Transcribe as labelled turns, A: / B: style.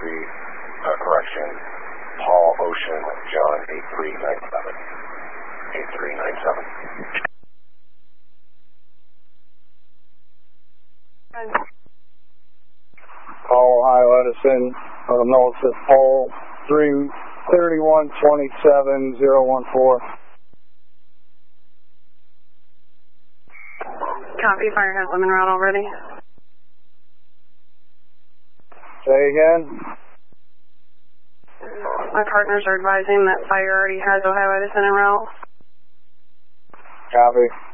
A: Copy. Correction. Paul Ocean John 8397. 8397.
B: Paul Ohio Edison. Notice that Paul 33127-014.
C: Copy. Fire has lemon route already.
B: Say again?
C: My partners are advising that fire already has Ohio Edison en route.
B: Copy.